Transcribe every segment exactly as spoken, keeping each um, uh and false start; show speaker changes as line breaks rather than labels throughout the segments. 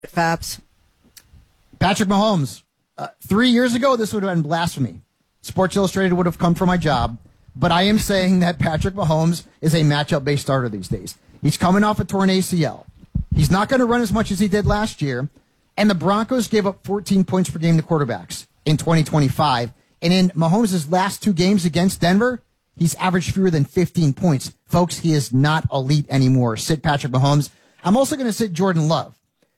Fabs.
Patrick Mahomes. Uh, three years ago, this would have been blasphemy. Sports Illustrated would have come for my job. But I am saying that Patrick Mahomes is a matchup-based starter these days. He's coming off a torn A C L. He's not going to run as much as he did last year. And the Broncos gave up fourteen points per game to quarterbacks in twenty twenty-five. And in Mahomes' last two games against Denver, he's averaged fewer than fifteen points. Folks, he is not elite anymore. Sit Patrick Mahomes. I'm also going to sit Jordan Love.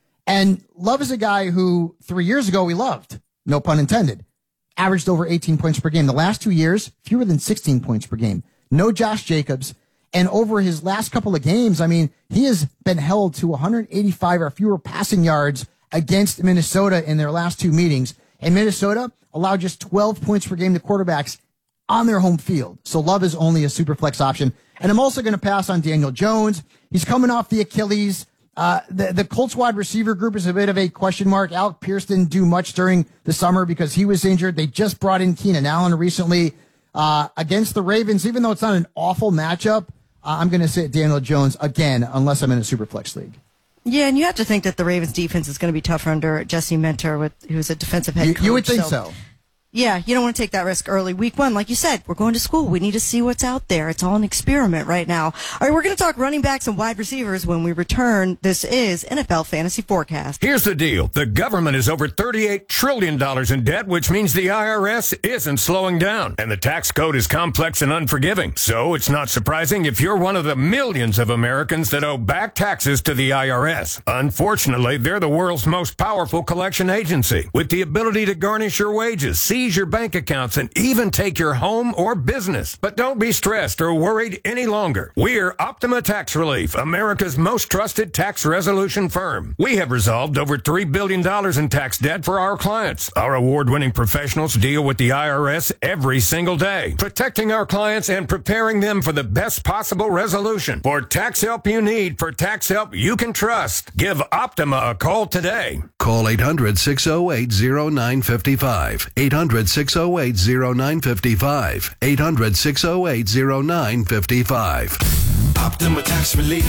And Love is a guy who three years ago we loved, no pun intended, averaged over eighteen points per game. The last two years, fewer than sixteen points per game. No Josh Jacobs. And over his last couple of games, I mean, he has been held to one hundred eighty-five or fewer passing yards against Minnesota in their last two meetings. And Minnesota allowed just twelve points per game to quarterbacks on their home field. So Love is only a super flex option. And I'm also going to pass on Daniel Jones. He's coming off the Achilles. Uh, the, the Colts wide receiver group is a bit of a question mark. Alec Pierce didn't do much during the summer because he was injured. They just brought in Keenan Allen recently uh, against the Ravens. Even though it's not an awful matchup, uh, I'm going to sit Daniel Jones again, unless I'm in a super flex league.
Yeah, and you have to think that the Ravens defense is going to be tougher under Jesse Mentor, with who's a defensive head
you,
coach.
You would think so.
so. Yeah, you don't want to take that risk early. Week one, like you said, we're going to school. We need to see what's out there. It's all an experiment right now. All right, we're going to talk running backs and wide receivers when we return. This is N F L Fantasy Forecast.
Here's the deal. The government is over thirty-eight trillion dollars in debt, which means the I R S isn't slowing down. And the tax code is complex and unforgiving. So it's not surprising if you're one of the millions of Americans that owe back taxes to the I R S. Unfortunately, they're the world's most powerful collection agency, with the ability to garnish your wages, seize your bank accounts, and even take your home or business. But don't be stressed or worried any longer. We're Optima Tax Relief, America's most trusted tax resolution firm. We have resolved over three billion dollars in tax debt for our clients. Our award-winning professionals deal with the I R S every single day, protecting our clients and preparing them for the best possible resolution. For tax help you need, for tax help you can trust, give Optima a call today.
Call eight hundred, six oh eight, oh nine five five. eight hundred, six oh eight, oh nine five five. eight hundred, six oh eight, oh nine five five.
Optima Tax Relief.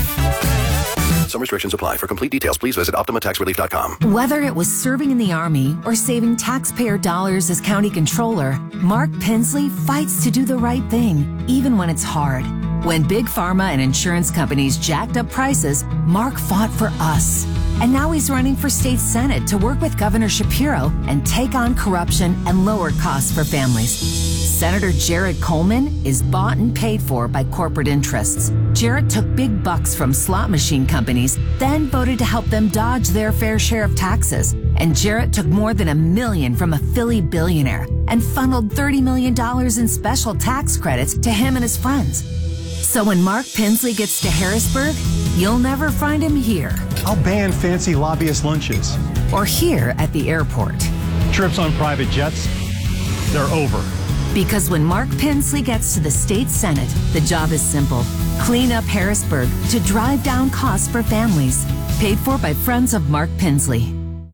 Some restrictions apply. For complete details, please visit optima tax relief dot com.
Whether it was serving in the Army or saving taxpayer dollars as county controller, Mark Pensley fights to do the right thing, even when it's hard. When big pharma and insurance companies jacked up prices, Mark fought for us. And now he's running for state senate to work with Governor Shapiro and take on corruption and lower costs for families. Senator Jared Coleman is bought and paid for by corporate interests. Jared took big bucks from slot machine companies, then voted to help them dodge their fair share of taxes. And Jared took more than a million from a Philly billionaire and funneled thirty million dollars in special tax credits to him and his friends. So when Mark Pensley gets to Harrisburg, you'll never find him here.
I'll ban fancy lobbyist lunches.
Or here at the airport.
Trips on private jets, they're over.
Because when Mark Pensley gets to the state senate, the job is simple. Clean up Harrisburg to drive down costs for families. Paid for by friends of Mark Pensley.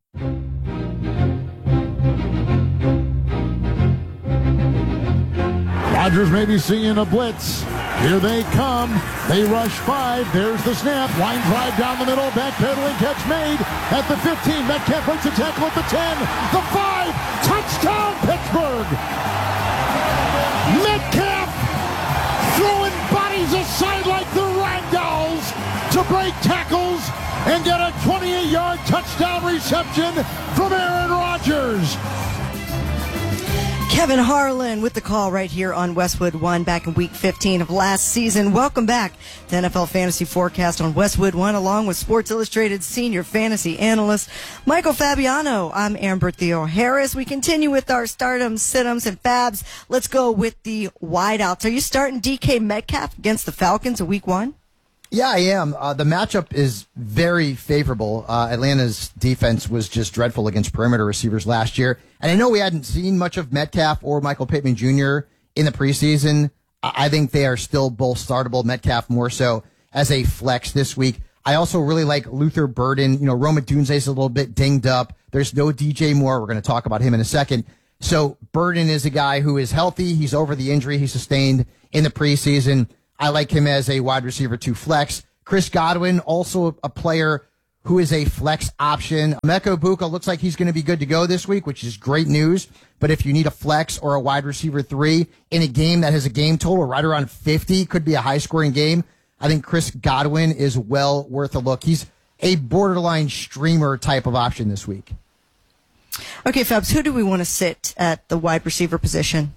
Rodgers may be seeing a blitz. Here they come. They rush five. There's the snap. Line drive down the middle. Backpedaling catch made at the fifteen. Metcalf breaks a tackle at the ten. The five. Touchdown, Pittsburgh. Metcalf throwing bodies aside like the ragdolls to break tackles and get a twenty-eight-yard touchdown reception from Aaron Rodgers.
Kevin Harlan with the call right here on Westwood One back in week fifteen of last season. Welcome back to N F L Fantasy Forecast on Westwood One, along with Sports Illustrated senior fantasy analyst Michael Fabiano. I'm Amber Theo Harris. We continue with our stardoms, situms, and fabs. Let's go with the wideouts. Are you starting D K Metcalf against the Falcons in week one?
Yeah, I am. Uh, the matchup is very favorable. Uh, Atlanta's defense was just dreadful against perimeter receivers last year. And I know we hadn't seen much of Metcalf or Michael Pittman Junior in the preseason. I think they are still both startable. Metcalf more so as a flex this week. I also really like Luther Burden. You know, Roma Dunze's a little bit dinged up. There's no D J Moore. We're going to talk about him in a second. So Burden is a guy who is healthy. He's over the injury he sustained in the preseason. I like him as a wide receiver to flex. Chris Godwin, also a player who is a flex option. Emeka Egbuka looks like he's going to be good to go this week, which is great news. But if you need a flex or a wide receiver three in a game that has a game total right around fifty, could be a high-scoring game, I think Chris Godwin is well worth a look. He's a borderline streamer type of option this week.
Okay, Fabs, who do we want to sit at the wide receiver position?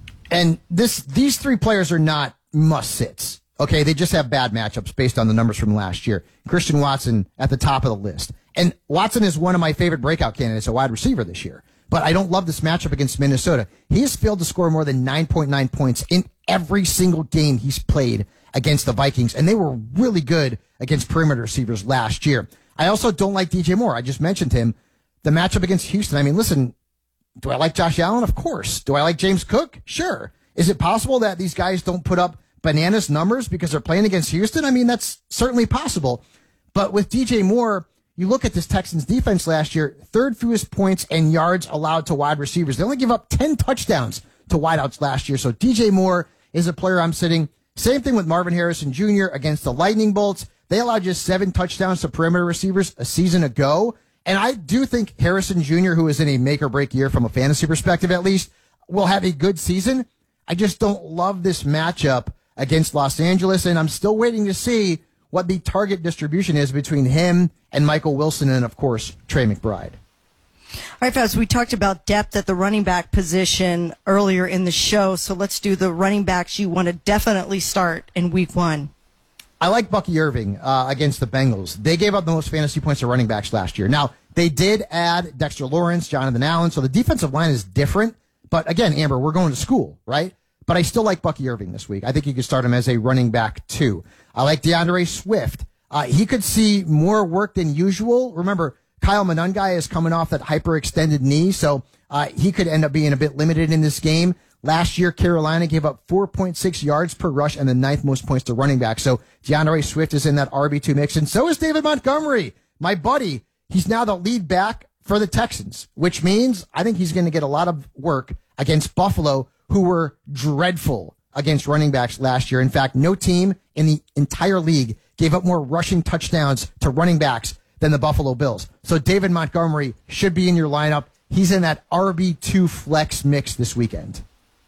And this these three players are not must-sits. Okay, they just have bad matchups based on the numbers from last year. Christian Watson at the top of the list. And Watson is one of my favorite breakout candidates, a wide receiver this year. But I don't love this matchup against Minnesota. He has failed to score more than nine point nine points in every single game he's played against the Vikings. And they were really good against perimeter receivers last year. I also don't like D J Moore. I just mentioned him. The matchup against Houston, I mean, listen, do I like Josh Allen? Of course. Do I like James Cook? Sure. Is it possible that these guys don't put up bananas numbers because they're playing against Houston? I mean, that's certainly possible. But with D J Moore, you look at this Texans defense last year, third fewest points and yards allowed to wide receivers. They only give up ten touchdowns to wideouts last year. So D J Moore is a player I'm sitting. Same thing with Marvin Harrison Junior against the Lightning Bolts. They allowed just seven touchdowns to perimeter receivers a season ago. And I do think Harrison Junior, who is in a make or break year from a fantasy perspective at least, will have a good season. I just don't love this matchup against Los Angeles, and I'm still waiting to see what the target distribution is between him and Michael Wilson and, of course, Trey McBride.
All right, Faz, we talked about depth at the running back position earlier in the show, so let's do the running backs you want to definitely start in week one.
I like Bucky Irving uh, against the Bengals. They gave up the most fantasy points to running backs last year. Now, they did add Dexter Lawrence, Jonathan Allen, so the defensive line is different. But again, Amber, we're going to school, right? But I still like Bucky Irving this week. I think you could start him as a running back, too. I like DeAndre Swift. Uh, he could see more work than usual. Remember, Kyle Monangai is coming off that hyperextended knee, so uh, he could end up being a bit limited in this game. Last year, Carolina gave up four point six yards per rush and the ninth most points to running back. So DeAndre Swift is in that R B two mix, and so is David Montgomery, my buddy. He's now the lead back for the Texans, which means I think he's going to get a lot of work against Buffalo, who were dreadful against running backs last year. In fact, no team in the entire league gave up more rushing touchdowns to running backs than the Buffalo Bills. So David Montgomery should be in your lineup. He's in that R B two flex mix this weekend.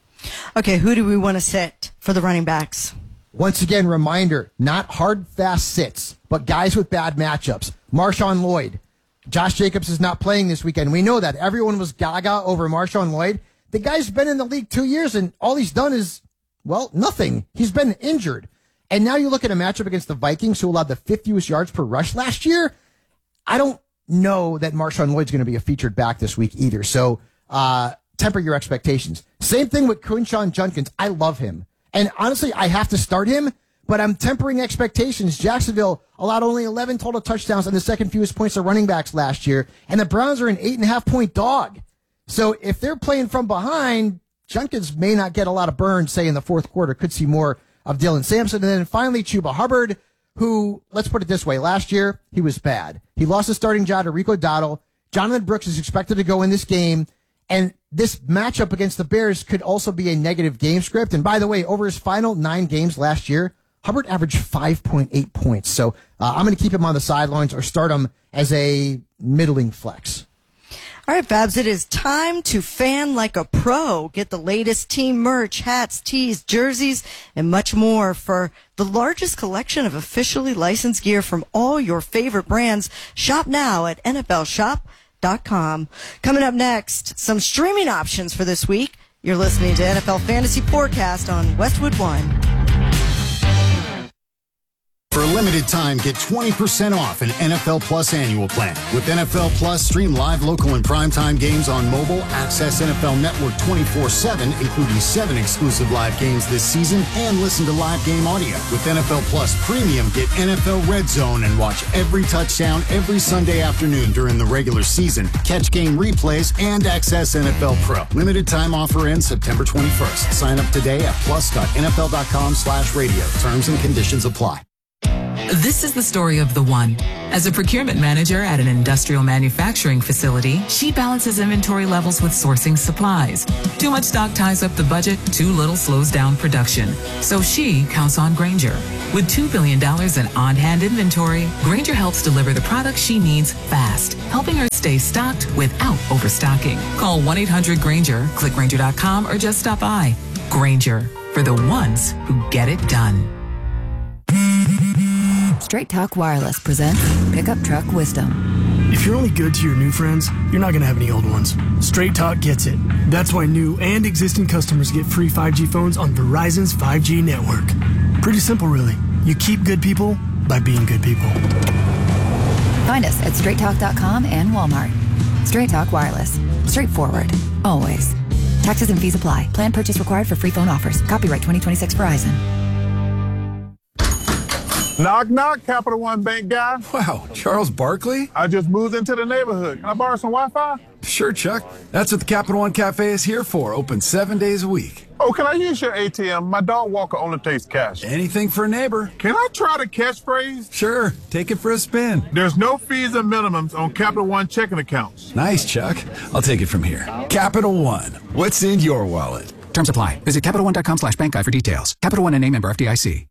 Okay, who do we want to sit for the running backs?
Once again, reminder, not hard, fast sits, but guys with bad matchups. Marshawn Lloyd. Josh Jacobs is not playing this weekend. We know that. Everyone was gaga over Marshawn Lloyd. The guy's been in the league two years, and all he's done is, well, nothing. He's been injured. And now you look at a matchup against the Vikings, who allowed the fiftieth yards per rush last year. I don't know that Marshawn Lloyd's going to be a featured back this week either. So uh, temper your expectations. Same thing with Quinshon Judkins. I love him. And honestly, I have to start him, but I'm tempering expectations. Jacksonville allowed only eleven total touchdowns and the second fewest points to running backs last year, and the Browns are an eight and a half point dog. So if they're playing from behind, Judkins may not get a lot of burn, say, in the fourth quarter. Could see more of Dylan Sampson. And then finally, Chuba Hubbard, who, let's put it this way, last year, he was bad. He lost his starting job to Rico Dowdle. Jonathan Brooks is expected to go in this game, and this matchup against the Bears could also be a negative game script. And by the way, over his final nine games last year, Hubbard averaged five point eight points. So uh, I'm going to keep him on the sidelines or start him as a middling flex.
All right, Babs, it is time to fan like a pro. Get the latest team merch, hats, tees, jerseys, and much more for the largest collection of officially licensed gear from all your favorite brands. Shop now at N F L shop dot com. Coming up next, some streaming options for this week. You're listening to N F L Fantasy Forecast on Westwood One.
For a limited time, get twenty percent off an N F L Plus annual plan. With N F L Plus, stream live, local, and primetime games on mobile, access N F L Network twenty-four seven, including seven exclusive live games this season, and listen to live game audio. With N F L Plus Premium, get N F L Red Zone and watch every touchdown every Sunday afternoon during the regular season. Catch game replays and access N F L Pro. Limited time offer ends September twenty-first. Sign up today at plus dot N F L dot com slash radio. Terms and conditions apply.
This is the story of the one. As a procurement manager at an industrial manufacturing facility, she balances inventory levels with sourcing supplies. Too much stock ties up the budget, too little slows down production. So she counts on Grainger. With two billion dollars in on-hand inventory, Grainger helps deliver the products she needs fast, helping her stay stocked without overstocking. Call one eight hundred Grainger, click Grainger dot com, or just stop by. Grainger, for the ones who get it done.
Straight Talk Wireless presents Pickup Truck Wisdom.
If you're only good to your new friends, you're not going to have any old ones. Straight Talk gets it. That's why new and existing customers get free five G phones on Verizon's five G network. Pretty simple, really. You keep good people by being good people.
Find us at straight talk dot com and Walmart. Straight Talk Wireless. Straightforward. Always. Taxes and fees apply. Plan purchase required for free phone offers. Copyright twenty twenty-six Verizon.
Knock, knock, Capital One Bank guy.
Wow, Charles Barkley?
I just moved into the neighborhood. Can I borrow some Wi-Fi?
Sure, Chuck. That's what the Capital One Cafe is here for, open seven days a week.
Oh, can I use your A T M? My dog Walker only takes cash.
Anything for a neighbor.
Can I try the catchphrase?
Sure, take it for a spin.
There's no fees and minimums on Capital One checking accounts.
Nice, Chuck. I'll take it from here. Capital One, what's in your wallet?
Terms apply. Visit Capital One dot com slash bank guide for details. Capital One and name member F D I C.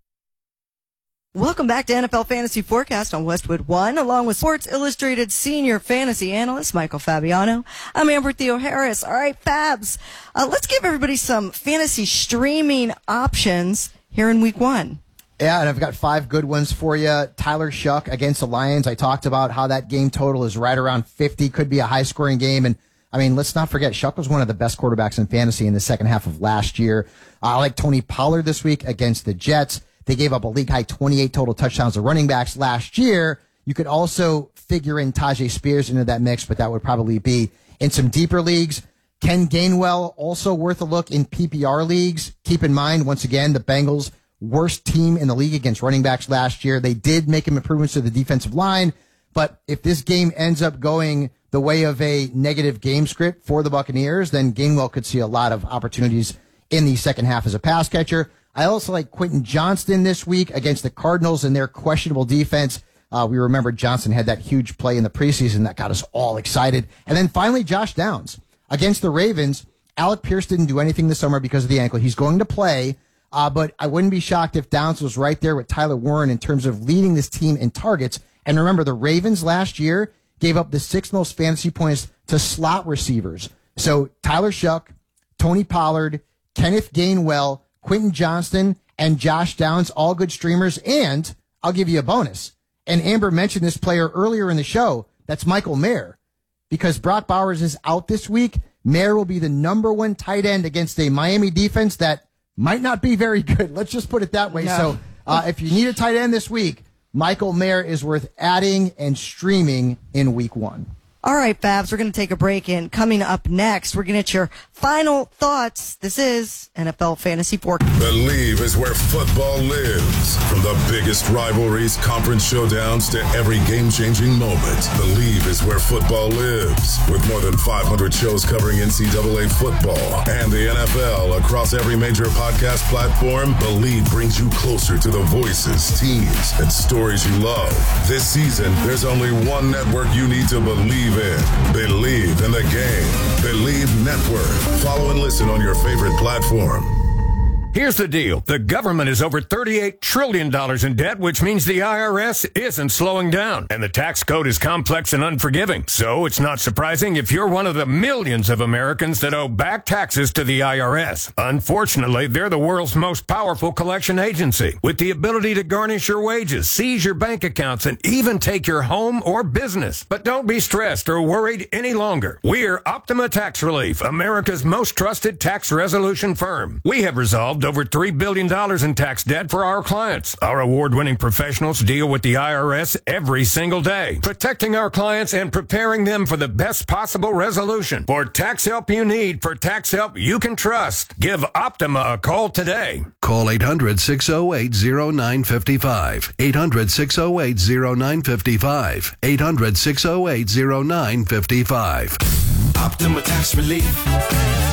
Welcome back to N F L Fantasy Forecast on Westwood One, along with Sports Illustrated senior fantasy analyst Michael Fabiano. I'm Amber Theo Harris. All right, Fabs, uh, let's give everybody some fantasy streaming options here in week one.
Yeah, and I've got five good ones for you. Tyler Shuck against the Lions. I talked about how that game total is right around fifty, could be a high-scoring game. And, I mean, let's not forget, Shuck was one of the best quarterbacks in fantasy in the second half of last year. Uh, I like Tony Pollard this week against the Jets. They gave up a league-high twenty-eight total touchdowns to running backs last year. You could also figure in Tajay Spears into that mix, but that would probably be in some deeper leagues. Ken Gainwell, also worth a look in P P R leagues. Keep in mind, once again, the Bengals' worst team in the league against running backs last year. They did make improvements to the defensive line, but if this game ends up going the way of a negative game script for the Buccaneers, then Gainwell could see a lot of opportunities in the second half as a pass catcher. I also like Quentin Johnston this week against the Cardinals and their questionable defense. Uh, we remember Johnson had that huge play in the preseason that got us all excited. And then finally, Josh Downs against the Ravens. Alec Pierce didn't do anything this summer because of the ankle. He's going to play, uh, but I wouldn't be shocked if Downs was right there with Tyler Warren in terms of leading this team in targets. And remember, the Ravens last year gave up the sixth most fantasy points to slot receivers. So Tyler Shuck, Tony Pollard, Kenneth Gainwell, Quentin Johnston, and Josh Downs, all good streamers. And I'll give you a bonus. And Amber mentioned this player earlier in the show. That's Michael Mayer. Because Brock Bowers is out this week, Mayer will be the number one tight end against a Miami defense that might not be very good. Let's just put it that way. No. So uh, if you need a tight end this week, Michael Mayer is worth adding and streaming in week one.
All right, Babs, we're going to take a break, and coming up next, we're going to get your final thoughts. This is N F L Fantasy Forecast.
Believe is where football lives. From the biggest rivalries, conference showdowns, to every game-changing moment, Believe is where football lives. With more than five hundred shows covering N C double A football and the N F L across every major podcast platform, Believe brings you closer to the voices, teams, and stories you love. This season, there's only one network you need to believe in. Believe in the game. Believe Network. Follow and listen on your favorite platform.
Here's the deal. The government is over thirty-eight trillion dollars in debt, which means the I R S isn't slowing down. And the tax code is complex and unforgiving. So it's not surprising if you're one of the millions of Americans that owe back taxes to the I R S. Unfortunately, they're the world's most powerful collection agency, with the ability to garnish your wages, seize your bank accounts, and even take your home or business. But don't be stressed or worried any longer. We're Optima Tax Relief, America's most trusted tax resolution firm. We have resolved over three billion dollars in tax debt for our clients. Our award-winning professionals deal with the I R S every single day, protecting our clients and preparing them for the best possible resolution. For tax help you need, for tax help you can trust, give Optima a call today.
Call eight hundred, six oh eight, oh nine five five. eight hundred, six oh eight, oh nine five five. eight hundred, six oh eight, oh nine five five.
Optima Tax Relief.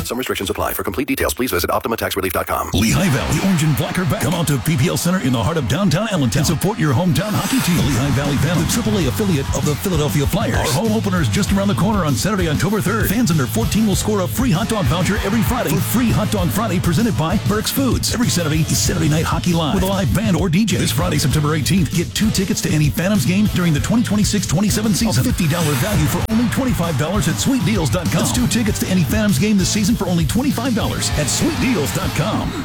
Some restrictions apply. For complete details, please visit Optima Tax Relief dot com.
Lehigh Valley Orange and Black are back. Come out to P P L Center in the heart of downtown Allentown and support your hometown hockey team. The Lehigh Valley Family, the triple A affiliate of the Philadelphia Flyers. Our home opener is just around the corner on Saturday, October third. Fans under fourteen will score a free hot dog voucher every Friday for Free Hot Dog Friday presented by Burke's Foods. Every Saturday is Saturday Night Hockey Live with a live band or D J. This Friday, September eighteenth, get two tickets to any Phantoms game during the twenty twenty-six twenty-seven season. A fifty dollars value for only twenty-five dollars at sweet deals dot com. That's two tickets to any Phantoms game this season for only twenty-five dollars at sweet deals dot com.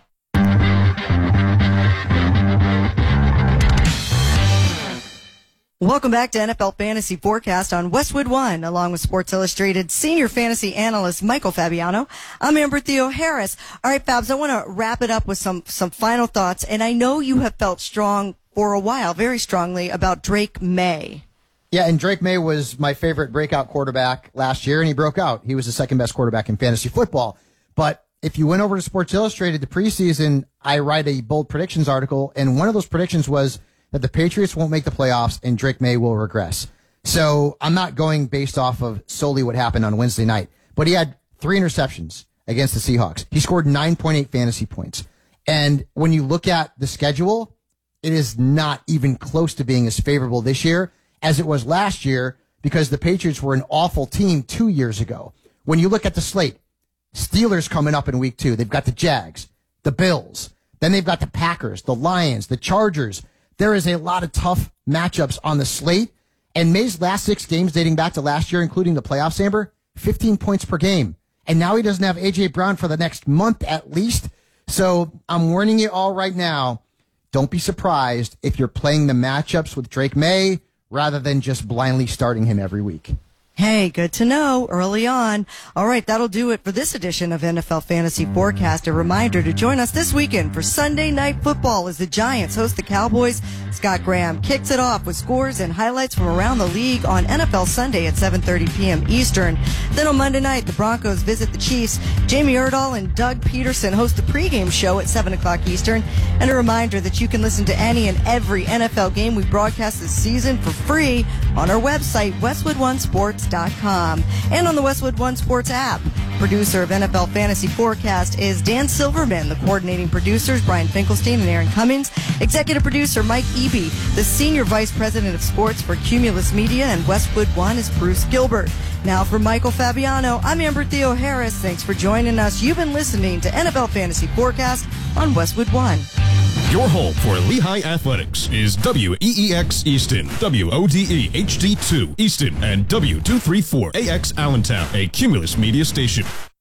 Welcome back to N F L Fantasy Forecast on Westwood One, along with Sports Illustrated senior fantasy analyst Michael Fabiano. I'm Amber Theo Harris. All right, Fabs, I want to wrap it up with some, some final thoughts. And I know you have felt strong for a while, very strongly, about Drake May.
Yeah, and Drake May was my favorite breakout quarterback last year, and he broke out. He was the second best quarterback in fantasy football. But if you went over to Sports Illustrated the preseason, I write a bold predictions article, and one of those predictions was that the Patriots won't make the playoffs and Drake May will regress. So I'm not going based off of solely what happened on Wednesday night, but he had three interceptions against the Seahawks. He scored nine point eight fantasy points. And when you look at the schedule, it is not even close to being as favorable this year as it was last year because the Patriots were an awful team two years ago. When you look at the slate, Steelers coming up in week two. They've got the Jags, the Bills. Then they've got the Packers, the Lions, the Chargers. There is a lot of tough matchups on the slate. And May's last six games dating back to last year, including the playoffs, Amber, fifteen points per game. And now he doesn't have A J Brown for the next month at least. So I'm warning you all right now. Don't be surprised if you're playing the matchups with Drake May rather than just blindly starting him every week.
Hey, good to know early on. All right, that'll do it for this edition of N F L Fantasy Forecast. A reminder to join us this weekend for Sunday Night Football as the Giants host the Cowboys. Scott Graham kicks it off with scores and highlights from around the league on N F L Sunday at seven thirty p.m. Eastern. Then on Monday night, the Broncos visit the Chiefs. Jamie Erdahl and Doug Peterson host the pregame show at seven o'clock Eastern. And a reminder that you can listen to any and every N F L game we broadcast this season for free on our website, westwood one sports dot com, and on the Westwood One Sports app. Producer of N F L Fantasy Forecast is Dan Silverman. The coordinating producers, Brian Finkelstein and Aaron Cummings. Executive producer, Mike Eby. The senior vice president of sports for Cumulus Media and Westwood One is Bruce Gilbert. Now for Michael Fabiano, I'm Amber Theo Harris. Thanks for joining us. You've been listening to N F L Fantasy Forecast on Westwood One.
Your home for Lehigh Athletics is W E E X Easton, W O D E H D two Easton, and W two thirty-four A X Allentown, a Cumulus Media station.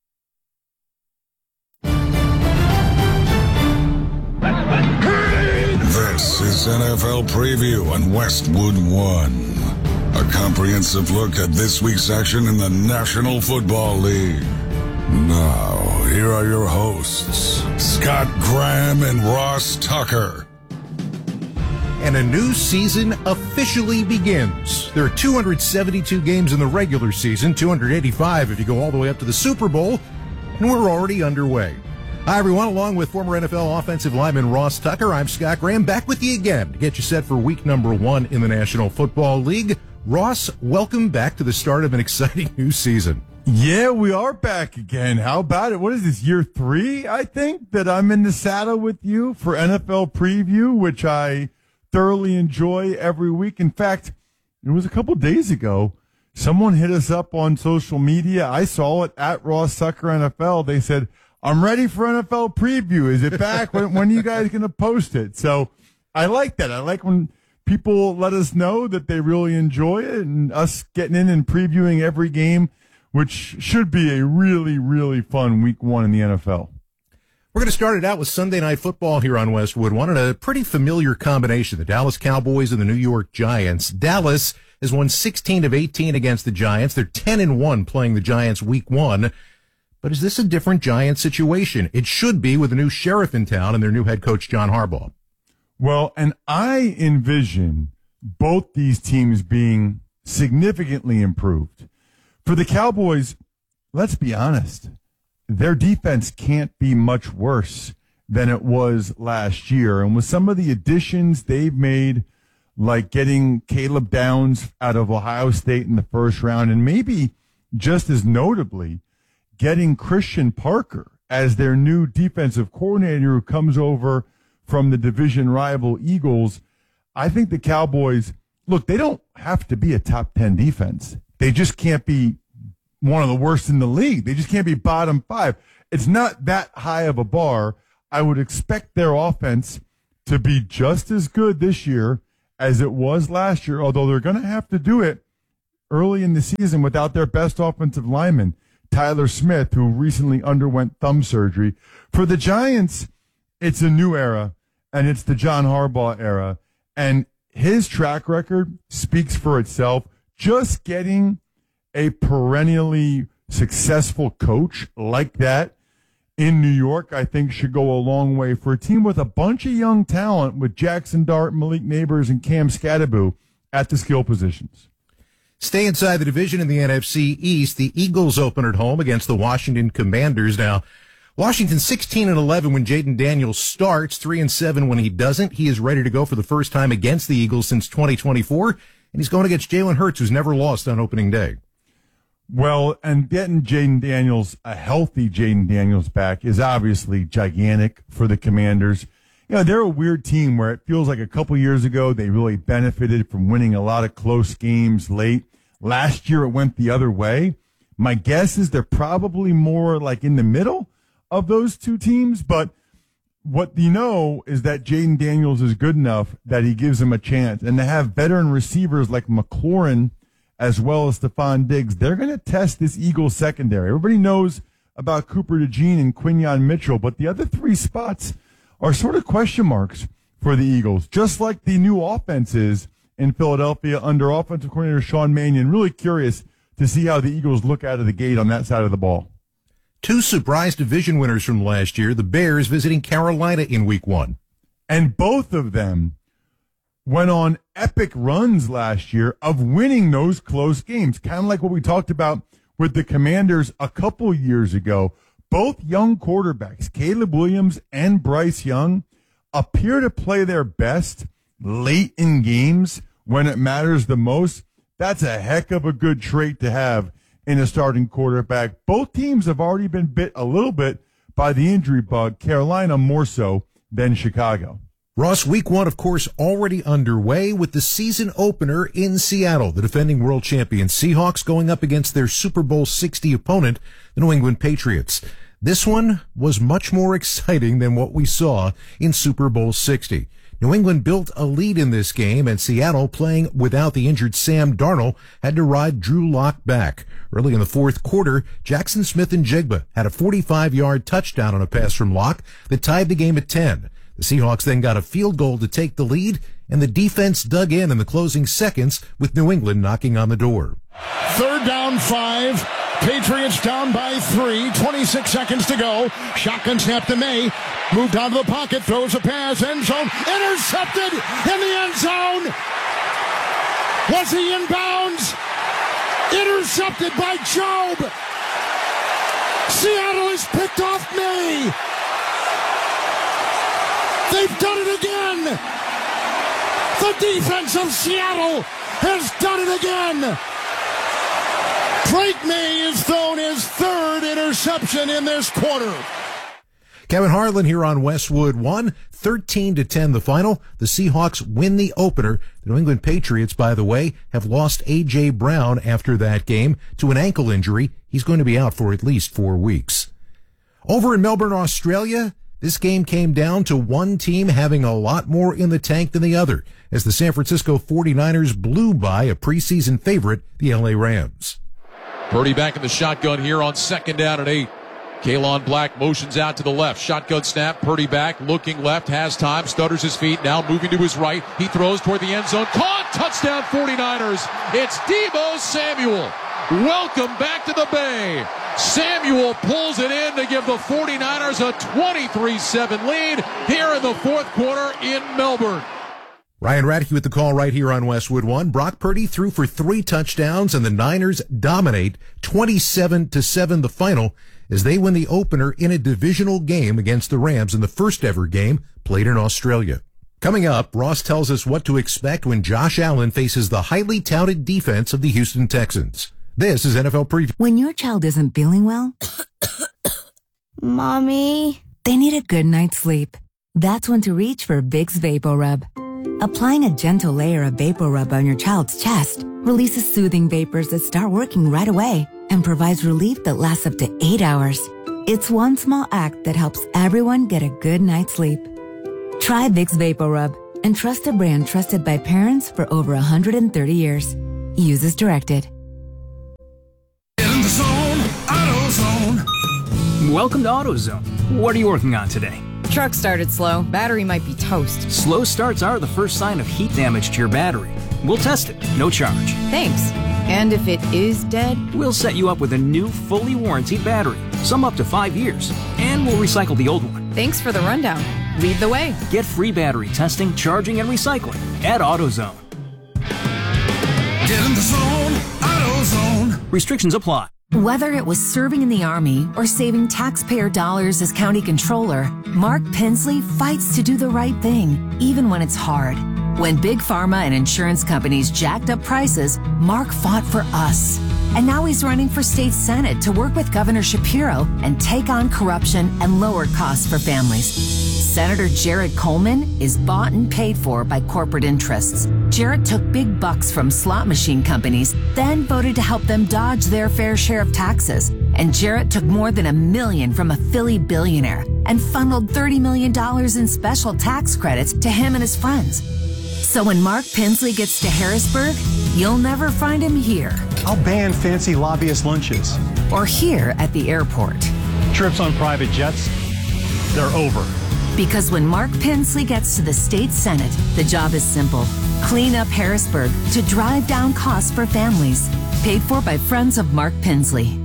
This is N F L Preview on Westwood One. A comprehensive look at this week's action in the National Football League. Now, here are your hosts, Scott Graham and Ross Tucker.
And a new season officially begins. There are two hundred seventy-two games in the regular season, two hundred eighty-five if you go all the way up to the Super Bowl, and we're already underway. Hi, everyone. Along with former N F L offensive lineman Ross Tucker, I'm Scott Graham, back with you again to get you set for week number one in the National Football League. Ross, welcome back to the start of an exciting new season.
Yeah, we are back again. How about it? What is this, year three, I think, that I'm in the saddle with you for N F L Preview, which I thoroughly enjoy every week. In fact, it was a couple days ago. Someone hit us up on social media. I saw it at Ross Tucker N F L. They said, I'm ready for N F L Preview. Is it back? when, when are you guys going to post it? So I like that. I like when people let us know that they really enjoy it and us getting in and previewing every game, which should be a really, really fun week one in the N F L.
We're going to start it out with Sunday Night Football here on Westwood One, and a pretty familiar combination, the Dallas Cowboys and the New York Giants. Dallas has won sixteen of eighteen against the Giants. They're ten and one playing the Giants week one. But is this a different Giants situation? It should be with the new sheriff in town and their new head coach, John Harbaugh.
Well, and I envision both these teams being significantly improved. For the Cowboys, let's be honest, their defense can't be much worse than it was last year. And with some of the additions they've made, like getting Caleb Downs out of Ohio State in the first round, and maybe just as notably, getting Christian Parker as their new defensive coordinator who comes over from the division rival Eagles. I think the Cowboys, look, they don't have to be a top ten defense. They just can't be one of the worst in the league. They just can't be bottom five. It's not that high of a bar. I would expect their offense to be just as good this year as it was last year, although they're going to have to do it early in the season without their best offensive lineman, Tyler Smith, who recently underwent thumb surgery. For the Giants, it's a new era, and it's the John Harbaugh era, and his track record speaks for itself. Just getting a perennially successful coach like that in New York, I think, should go a long way for a team with a bunch of young talent with Jackson Dart, Malik Neighbors, and Cam Scatterbu at the skill positions.
Stay inside the division in the N F C East. The Eagles open at home against the Washington Commanders. Now, Washington sixteen and eleven when Jaden Daniels starts, three and seven when he doesn't. He is ready to go for the first time against the Eagles since twenty twenty-four, and he's going against Jalen Hurts, who's never lost on opening day.
Well, and getting Jaden Daniels, a healthy Jaden Daniels back, is obviously gigantic for the Commanders. You know, they're a weird team where it feels like a couple years ago they really benefited from winning a lot of close games late. Last year it went the other way. My guess is they're probably more like in the middle of those two teams, but what you know is that Jaden Daniels is good enough that he gives them a chance. And to have veteran receivers like McLaurin as well as Stephon Diggs, they're going to test this Eagles secondary. Everybody knows about Cooper DeJean and Quinyon Mitchell, but the other three spots are sort of question marks for the Eagles, just like the new offenses in Philadelphia under offensive coordinator Sean Mannion. Really curious to see how the Eagles look out of the gate on that side of the ball.
Two surprise division winners from last year, the Bears visiting Carolina in week one.
And both of them went on epic runs last year of winning those close games, kind of like what we talked about with the Commanders a couple years ago. Both young quarterbacks, Caleb Williams and Bryce Young, appear to play their best late in games when it matters the most. That's a heck of a good trait to have in a starting quarterback. Both teams have already been bit a little bit by the injury bug, Carolina more so than Chicago.
Ross, week one, of course, already underway with the season opener in Seattle. The defending world champion Seahawks going up against their Super Bowl sixty opponent, the New England Patriots. This one was much more exciting than what we saw in Super Bowl sixty. New England built a lead in this game, and Seattle, playing without the injured Sam Darnold, had to ride Drew Lock back. Early in the fourth quarter, Jackson Smith-Njigba had a forty-five-yard touchdown on a pass from Lock that tied the game at ten. The Seahawks then got a field goal to take the lead, and the defense dug in in the closing seconds with New England knocking on the door.
Third down, five. Patriots down by three. twenty-six seconds to go. Shotgun snap to May. Moved out of the pocket. Throws a pass. End zone. Intercepted in the end zone. Was he in bounds? Intercepted by Job. Seattle has picked off May. They've done it again. The defense of Seattle has done it again. Drake May has thrown his third interception in this quarter.
Kevin Harlan here on Westwood One, thirteen to ten the final. The Seahawks win the opener. The New England Patriots, by the way, have lost A J. Brown after that game to an ankle injury. He's going to be out for at least four weeks. Over in Melbourne, Australia, this game came down to one team having a lot more in the tank than the other, as the San Francisco forty-niners blew by a preseason favorite, the L A Rams.
Purdy back in the shotgun here on second down and eight. Kalon Black motions out to the left. Shotgun snap. Purdy back, looking left, has time, stutters his feet, now moving to his right. He throws toward the end zone. Caught! Touchdown forty-niners. It's Deebo Samuel. Welcome back to the Bay. Samuel pulls it in to give the forty-niners a twenty-three seven lead here in the fourth quarter in Melbourne.
Ryan Radke with the call right here on Westwood One. Brock Purdy threw for three touchdowns, and the Niners dominate twenty-seven to seven the final as they win the opener in a divisional game against the Rams in the first ever game played in Australia. Coming up, Ross tells us what to expect when Josh Allen faces the highly touted defense of the Houston Texans. This is N F L Preview.
When your child isn't feeling well,
Mommy,
they need a good night's sleep. That's when to reach for Vicks VapoRub. Applying a gentle layer of VapoRub on your child's chest releases soothing vapors that start working right away and provides relief that lasts up to eight hours. It's one small act that helps everyone get a good night's sleep. Try Vicks VapoRub and trust a brand trusted by parents for over one hundred thirty years. Use as directed.
Get in the zone, AutoZone.
Welcome to AutoZone. What are you working on today?
Truck started slow. Battery might be toast.
Slow starts are the first sign of heat damage to your battery. We'll test it, no charge.
Thanks. And if it is dead?
We'll set you up with a new, fully warranted battery, some up to five years, and we'll recycle the old one.
Thanks for the rundown. Lead the way.
Get free battery testing, charging, and recycling at AutoZone.
Get in the zone, AutoZone.
Restrictions apply.
Whether it was serving in the Army or saving taxpayer dollars as county controller, Mark Pensley fights to do the right thing, even when it's hard. When big pharma and insurance companies jacked up prices, Mark fought for us. And now he's running for state senate to work with Governor Shapiro and take on corruption and lower costs for families. Senator Jared Coleman is bought and paid for by corporate interests. Jared took big bucks from slot machine companies, then voted to help them dodge their fair share of taxes. And Jared took more than a million from a Philly billionaire and funneled thirty million dollars in special tax credits to him and his friends. So when Mark Pensley gets to Harrisburg, you'll never find him here.
I'll ban fancy lobbyist lunches.
Or here at the airport.
Trips on private jets, they're over.
Because when Mark Pensley gets to the state senate, the job is simple. Clean up Harrisburg to drive down costs for families. Paid for by friends of Mark Pensley.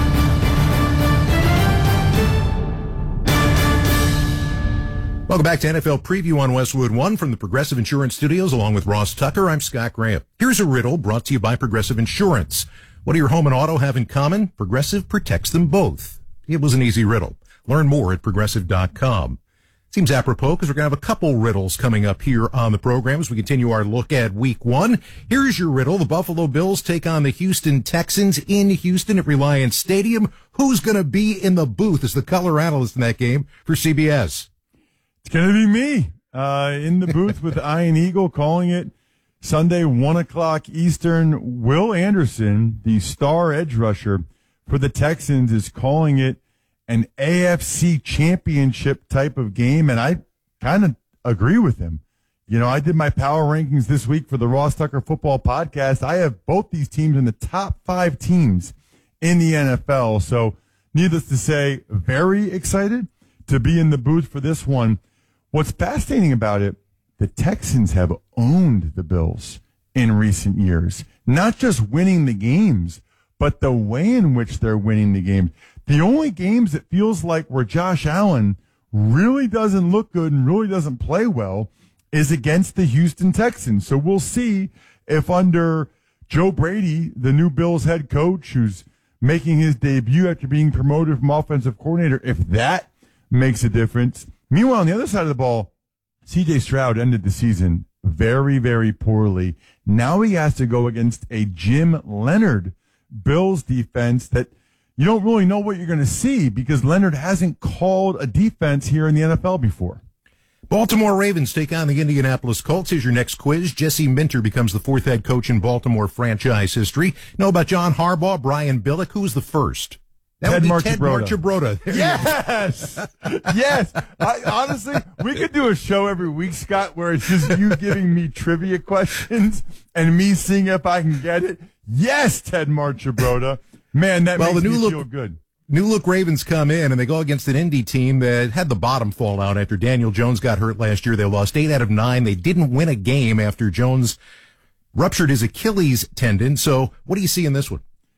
Welcome back to N F L Preview on Westwood One from the Progressive Insurance Studios, along with Ross Tucker. I'm Scott Graham. Here's a riddle brought to you by Progressive Insurance. What do your home and auto have in common? Progressive protects them both. It was an easy riddle. Learn more at progressive dot com. Seems apropos because we're going to have a couple riddles coming up here on the program as we continue our look at week one. Here's your riddle. The Buffalo Bills take on the Houston Texans in Houston at Reliance Stadium. Who's going to be in the booth as the color analyst in that game for C B S?
It's going to be me uh, in the booth with Ian Eagle calling it Sunday, one o'clock Eastern. Will Anderson, the star edge rusher for the Texans, is calling it an A F C championship type of game, and I kind of agree with him. You know, I did my power rankings this week for the Ross Tucker Football Podcast. I have both these teams in the top five teams in the N F L, so needless to say, very excited to be in the booth for this one. What's fascinating about it, the Texans have owned the Bills in recent years, not just winning the games, but the way in which they're winning the games. The only games it feels like where Josh Allen really doesn't look good and really doesn't play well is against the Houston Texans. So we'll see if under Joe Brady, the new Bills head coach who's making his debut after being promoted from offensive coordinator, if that makes a difference. Meanwhile, on the other side of the ball, C J Stroud ended the season very, very poorly. Now he has to go against a Jim Leonard Bills defense that you don't really know what you're going to see because Leonard hasn't called a defense here in the N F L before.
Baltimore Ravens take on the Indianapolis Colts. Here's your next quiz. Jesse Minter becomes the fourth head coach in Baltimore franchise history. Know about John Harbaugh, Brian Billick? Who was the first? That
Ted
would be Ted
Marchibroda.
Marchibroda.
Yes! Yes! I, honestly, we could do a show every week, Scott, where it's just you giving me trivia questions and me seeing if I can get it. Yes, Ted Marchibroda. Man, that
well,
makes
the new
me
look,
feel good.
New look Ravens come in, and they go against an Indy team that had the bottom fall out after Daniel Jones got hurt last year. They lost eight out of nine. They didn't win a game after Jones ruptured his Achilles tendon. So what do you see in this one?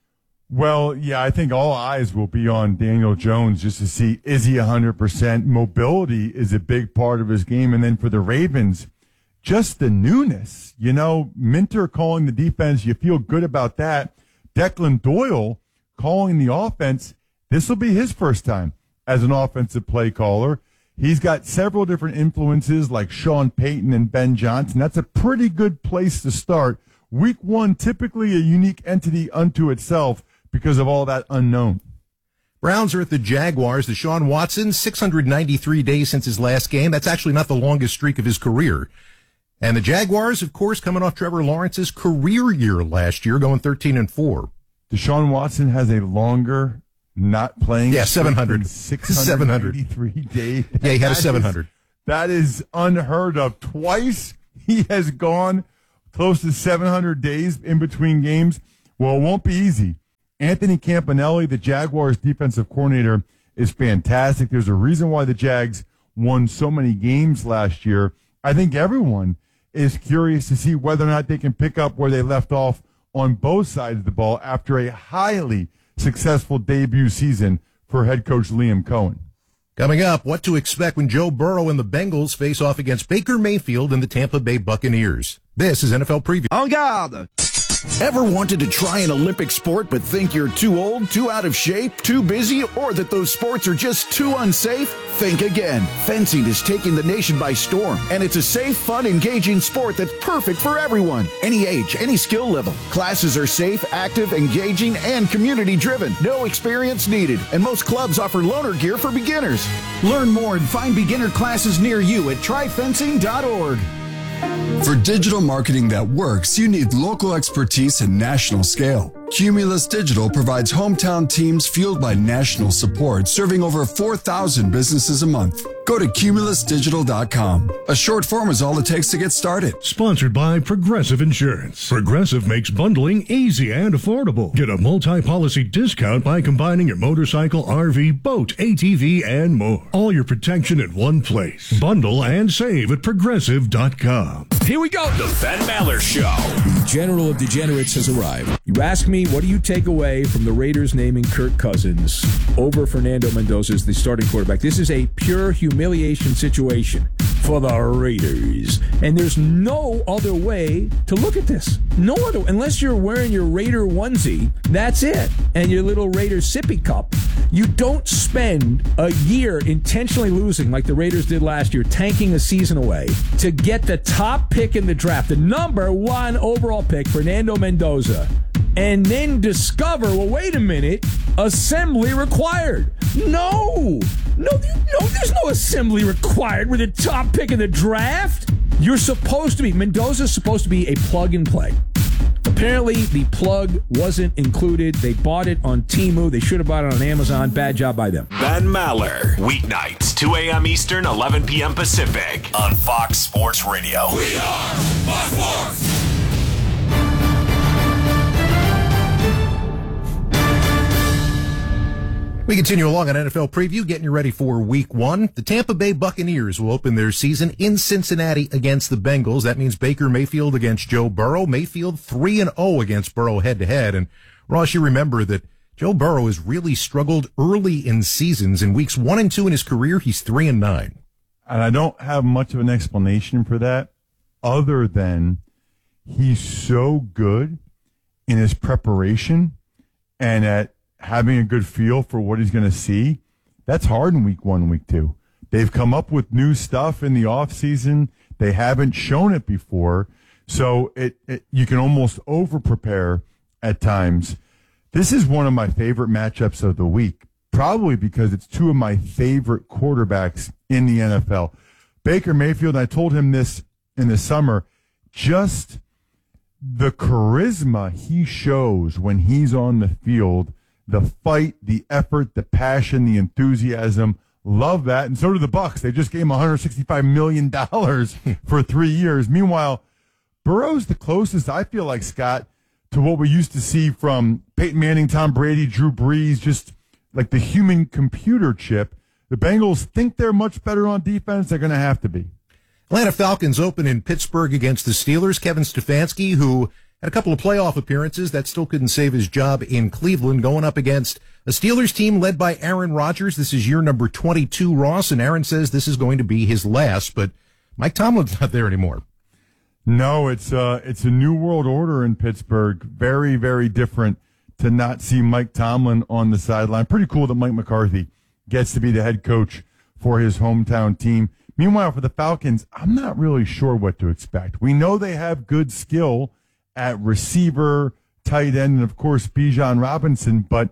Well, yeah, I think all eyes will be on Daniel Jones just to see, is he one hundred percent? Mobility is a big part of his game. And then for the Ravens, just the newness. You know, Minter calling the defense, you feel good about that. Declan Doyle calling the offense, this will be his first time as an offensive play caller. He's got several different influences like Sean Payton and Ben Johnson. That's a pretty good place to start week one, typically a unique entity unto itself because of all that unknown.
Browns are at the Jaguars. Deshaun Watson, six hundred ninety-three days since his last game. That's actually not the longest streak of his career. And the Jaguars, of course, coming off Trevor Lawrence's career year last year, going thirteen and four.
Deshaun Watson has a longer not playing.
Yeah, seven hundred.
six hundred ninety-three days.
Yeah, he had a seven hundred.
That is unheard of. Twice he has gone close to seven hundred days in between games. Well, it won't be easy. Anthony Campanelli, the Jaguars defensive coordinator, is fantastic. There's a reason why the Jags won so many games last year. I think everyone is curious to see whether or not they can pick up where they left off on both sides of the ball after a highly successful debut season for head coach Liam Cohen.
Coming up, what to expect when Joe Burrow and the Bengals face off against Baker Mayfield and the Tampa Bay Buccaneers. This is N F L Preview.
En garde! Ever wanted to try an Olympic sport but think you're too old, too out of shape, too busy, or that those sports are just too unsafe? Think again. Fencing is taking the nation by storm, and it's a safe, fun, engaging sport that's perfect for everyone. Any age, any skill level. Classes are safe, active, engaging, and community-driven. No experience needed, and most clubs offer loaner gear for beginners. Learn more and find beginner classes near you at try fencing dot org.
For digital marketing that works, you need local expertise and national scale. Cumulus Digital provides hometown teams fueled by national support, serving over four thousand businesses a month. Go to cumulus digital dot com. A short form is all it takes to get started.
Sponsored by Progressive Insurance. Progressive makes bundling easy and affordable. Get a multi-policy discount by combining your motorcycle, R V, boat, A T V, and more. All your protection in one place. Bundle and save at progressive dot com.
Here we go. The Ben Maller Show. The General of Degenerates has arrived. You ask me, what do you take away from the Raiders naming Kirk Cousins over Fernando Mendoza as the starting quarterback? This is a pure humiliation situation for the Raiders. And there's no other way to look at this. No other, unless you're wearing your Raider onesie, that's it. And your little Raider sippy cup. You don't spend a year intentionally losing like the Raiders did last year, tanking a season away, to get the top pick in the draft, the number one overall pick, Fernando Mendoza, and then discover, well, wait a minute, assembly required. No, no, no, there's no assembly required with the top pick in the draft. You're supposed to be, Mendoza's supposed to be a plug and play. Apparently, the plug wasn't included. They bought it on Temu. They should have bought it on Amazon. Bad job by them. Ben Maller. Weeknights, two a.m. Eastern, eleven p.m. Pacific on Fox Sports Radio. We are Fox Sports.
We continue along on N F L Preview, getting you ready for Week One. The Tampa Bay Buccaneers will open their season in Cincinnati against the Bengals. That means Baker Mayfield against Joe Burrow. Mayfield three and oh against Burrow head-to-head. And, Ross, you remember that Joe Burrow has really struggled early in seasons. In weeks one and two in his career, he's three and nine.
And I don't have much of an explanation for that other than he's so good in his preparation and at having a good feel for what he's going to see. That's hard in week one, week two. They've come up with new stuff in the off season. They haven't shown it before. So it, it you can almost over prepare at times. This is one of my favorite matchups of the week, probably because it's two of my favorite quarterbacks in the N F L. Baker Mayfield, I told him this in the summer, just the charisma he shows when he's on the field, the fight, the effort, the passion, the enthusiasm. Love that. And so do the Bucs. They just gave him one hundred sixty-five million dollars for three years. Meanwhile, Burrow's the closest, I feel like, Scott, to what we used to see from Peyton Manning, Tom Brady, Drew Brees, just like the human computer chip. The Bengals think they're much better on defense. They're going to have to be.
Atlanta Falcons open in Pittsburgh against the Steelers. Kevin Stefanski, who had a couple of playoff appearances, that still couldn't save his job in Cleveland, going up against a Steelers team led by Aaron Rodgers. This is year number twenty-two, Ross, and Aaron says this is going to be his last, but Mike Tomlin's not there anymore.
No, it's uh, it's a new world order in Pittsburgh. Very, very different to not see Mike Tomlin on the sideline. Pretty cool that Mike McCarthy gets to be the head coach for his hometown team. Meanwhile, for the Falcons, I'm not really sure what to expect. We know they have good skill at receiver, tight end, and, of course, Bijan Robinson. But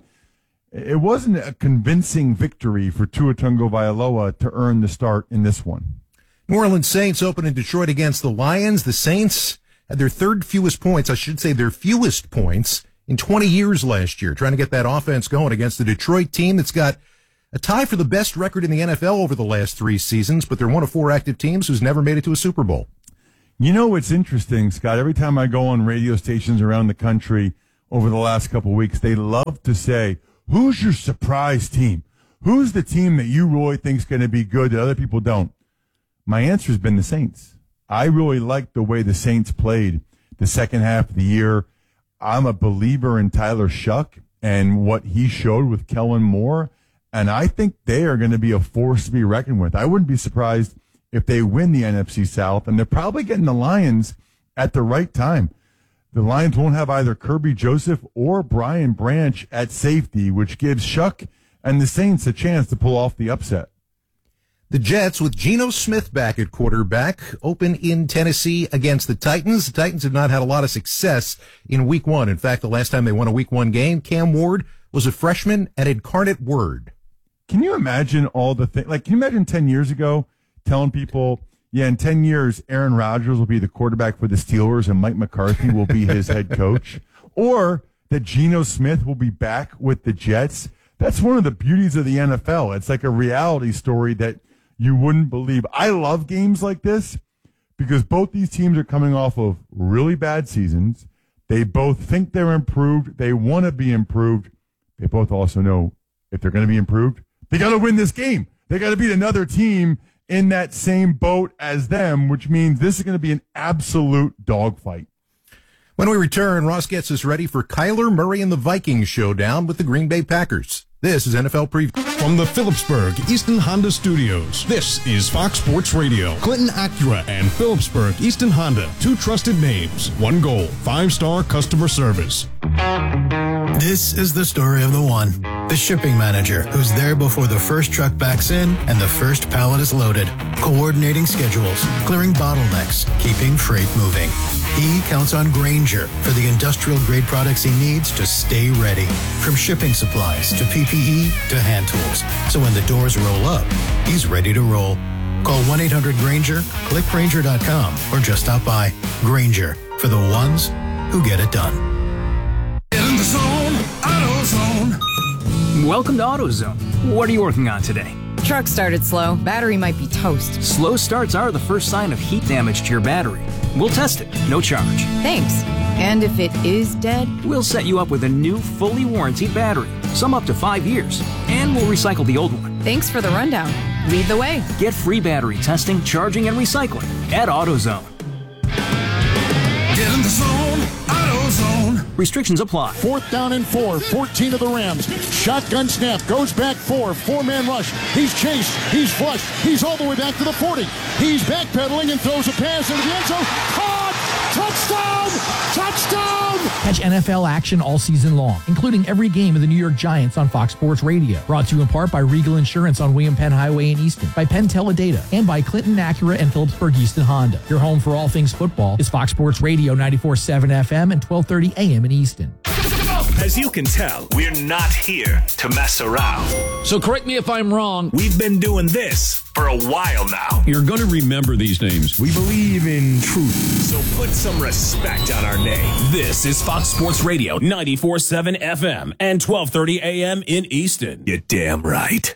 it wasn't a convincing victory for Tua Tagovailoa to earn the start in this one.
New Orleans Saints open in Detroit against the Lions. The Saints had their third fewest points, I should say their fewest points, in twenty years last year, trying to get that offense going against the Detroit team that's got a tie for the best record in the N F L over the last three seasons, but they're one of four active teams who's never made it to a Super Bowl.
You know what's interesting, Scott? Every time I go on radio stations around the country over the last couple of weeks, they love to say, who's your surprise team? Who's the team that you really think is going to be good that other people don't? My answer has been the Saints. I really liked the way the Saints played the second half of the year. I'm a believer in Tyler Shuck and what he showed with Kellen Moore, and I think they are going to be a force to be reckoned with. I wouldn't be surprised if they win the N F C South, and they're probably getting the Lions at the right time. The Lions won't have either Kirby Joseph or Brian Branch at safety, which gives Shuck and the Saints a chance to pull off the upset.
The Jets, with Geno Smith back at quarterback, open in Tennessee against the Titans. The Titans have not had a lot of success in week one. In fact, the last time they won a week one game, Cam Ward was a freshman at Incarnate Word.
Can you imagine all the things? Like, can you imagine ten years ago telling people, yeah, in ten years, Aaron Rodgers will be the quarterback for the Steelers and Mike McCarthy will be his head coach? Or that Geno Smith will be back with the Jets? That's one of the beauties of the N F L. It's like a reality story that you wouldn't believe. I love games like this because both these teams are coming off of really bad seasons. They both think they're improved. They want to be improved. They both also know if they're going to be improved, they got to win this game. They got to beat another team in that same boat as them, which means this is going to be an absolute dogfight.
When we return, Ross gets us ready for Kyler Murray and the Vikings showdown with the Green Bay Packers. This is N F L Preview.
From the Phillipsburg Easton Honda Studios, this is Fox Sports Radio. Clinton Acura and Phillipsburg Easton Honda, two trusted names, one goal, five-star customer service.
This is the story of the one, the shipping manager, who's there before the first truck backs in and the first pallet is loaded, coordinating schedules, clearing bottlenecks, keeping freight moving. He counts on Grainger for the industrial-grade products he needs to stay ready, from shipping supplies to P P E to hand tools. So when the doors roll up, he's ready to roll. Call one eight hundred Grainger, click Grainger dot com, or just stop by. Grainger, for the ones who get it done.
Get in the zone, AutoZone.
Welcome to AutoZone. What are you working on today?
Truck started slow. Battery might be toast.
Slow starts are the first sign of heat damage to your battery. We'll test it, no charge.
Thanks. And if it is dead?
We'll set you up with a new, fully warranted battery, some up to five years, and we'll recycle the old one.
Thanks for the rundown. Lead the way.
Get free battery testing, charging, and recycling at AutoZone.
Get in the zone, AutoZone.
Restrictions apply.
Fourth down and four, fourteen of the Rams. Shotgun snap, goes back four, four-man rush. He's chased, he's flushed, he's all the way back to the forty. He's backpedaling and throws a pass into the end zone. Caught! Touchdown! Touchdown!
Catch N F L action all season long, including every game of the New York Giants on Fox Sports Radio. Brought to you in part by Regal Insurance on William Penn Highway in Easton, by Penn Teledata, and by Clinton Acura and Phillipsburg Easton Honda. Your home for all things football is Fox Sports Radio ninety-four point seven F M and twelve thirty A M in Easton.
As you can tell, we're not here to mess around.
So correct me if I'm wrong.
We've been doing this for a while now.
You're going to remember these names.
We believe in truth. So put some respect on our name.
This is Fox Sports Radio, ninety-four point seven F M and twelve thirty A M in Easton.
You're damn right.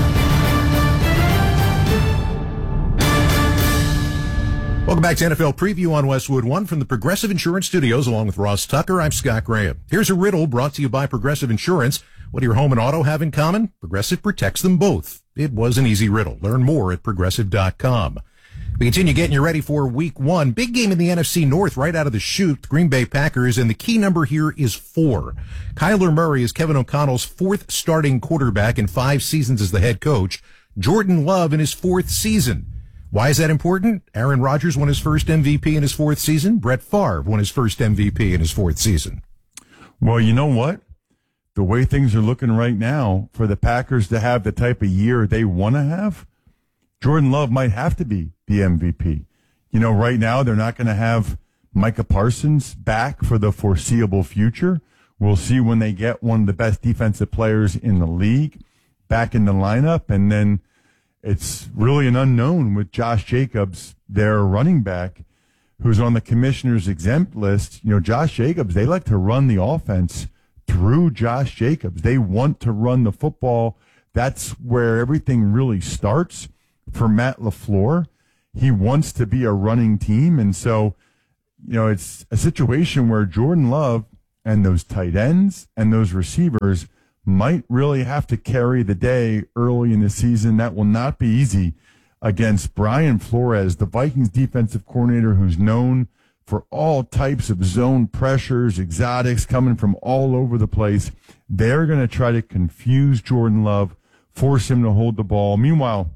Welcome back to N F L Preview on Westwood One from the Progressive Insurance Studios, along with Ross Tucker. I'm Scott Graham. Here's a riddle brought to you by Progressive Insurance. What do your home and auto have in common? Progressive protects them both. It was an easy riddle. Learn more at progressive dot com. We continue getting you ready for week one. Big game in the N F C North right out of the chute, the Green Bay Packers, and the key number here is four. Kyler Murray is Kevin O'Connell's fourth starting quarterback in five seasons as the head coach. Jordan Love in his fourth season. Why is that important? Aaron Rodgers won his first M V P in his fourth season. Brett Favre won his first M V P in his fourth season.
Well, you know what? The way things are looking right now, for the Packers to have the type of year they want to have, Jordan Love might have to be the M V P. You know, right now they're not going to have Micah Parsons back for the foreseeable future. We'll see when they get one of the best defensive players in the league back in the lineup. And then it's really an unknown with Josh Jacobs, their running back, who's on the commissioner's exempt list. You know, Josh Jacobs, they like to run the offense through Josh Jacobs. They want to run the football. That's where everything really starts for Matt LaFleur. He wants to be a running team. And so, you know, it's a situation where Jordan Love and those tight ends and those receivers might really have to carry the day early in the season. That will not be easy against Brian Flores, the Vikings defensive coordinator, who's known for all types of zone pressures, exotics coming from all over the place. They're going to try to confuse Jordan Love, force him to hold the ball. Meanwhile,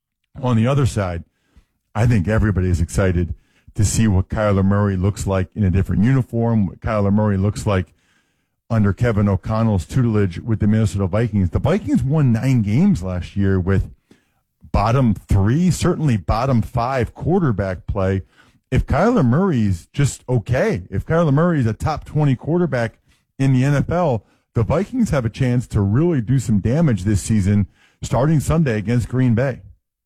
on the other side, I think everybody is excited to see what Kyler Murray looks like in a different uniform, what Kyler Murray looks like under Kevin O'Connell's tutelage with the Minnesota Vikings. The Vikings won nine games last year with bottom three, certainly bottom five quarterback play. If Kyler Murray's just okay, if Kyler Murray's a top twenty quarterback in the N F L, the Vikings have a chance to really do some damage this season starting Sunday against Green Bay.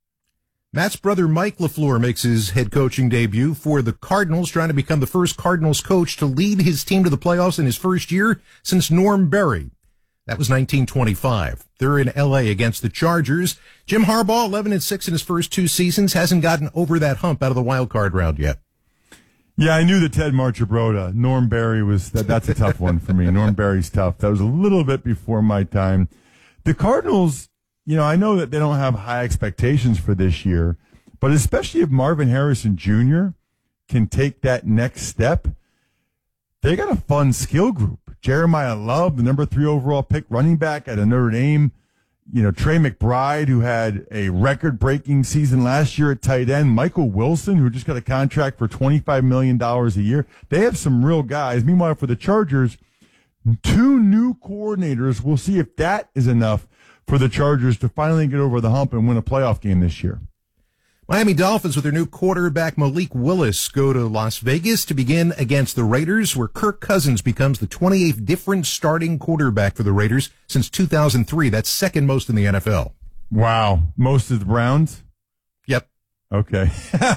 Matt's brother Mike LaFleur makes his head coaching debut for the Cardinals, trying to become the first Cardinals coach to lead his team to the playoffs in his first year since Norm Berry. That was nineteen twenty-five. They're in L A against the Chargers. Jim Harbaugh, eleven and six in his first two seasons, hasn't gotten over that hump out of the wild card round yet.
Yeah, I knew that Ted Marchibroda. Norm Berry was, that, that's a tough one for me. Norm Berry's tough. That was a little bit before my time. The Cardinals, you know, I know that they don't have high expectations for this year, but especially if Marvin Harrison Junior can take that next step, they got a fun skill group. Jeremiah Love, the number three overall pick running back at Notre Dame. You know, Trey McBride, who had a record-breaking season last year at tight end. Michael Wilson, who just got a contract for twenty-five million dollars a year. They have some real guys. Meanwhile, for the Chargers, two new coordinators. We'll see if that is enough for the Chargers to finally get over the hump and win a playoff game this year.
Miami Dolphins, with their new quarterback Malik Willis, go to Las Vegas to begin against the Raiders, where Kirk Cousins becomes the twenty-eighth different starting quarterback for the Raiders since two thousand three. That's second most in the N F L.
Wow. Most of the Browns?
Yep.
Okay.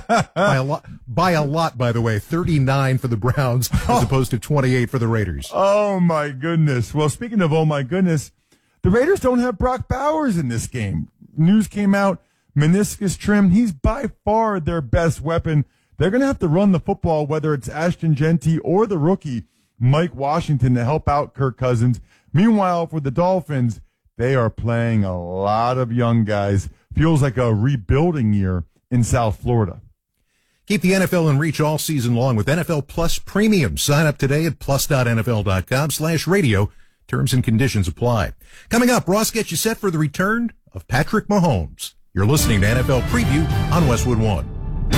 by a lot, by a lot, by the way. thirty-nine for the Browns as opposed to twenty-eight for the Raiders.
Oh, my goodness. Well, speaking of oh, my goodness, the Raiders don't have Brock Bowers in this game. News came out. Meniscus trim. He's by far their best weapon. They're going to have to run the football, whether it's Ashton Genty or the rookie Mike Washington, to help out Kirk Cousins. Meanwhile, for the Dolphins, they are playing a lot of young guys. Feels like a rebuilding year in South Florida.
Keep the N F L in reach all season long with N F L Plus Premium. Sign up today at plus.nfl.com slash radio. Terms and conditions apply. Coming up, Ross gets you set for the return of Patrick Mahomes. You're listening to N F L Preview on Westwood One.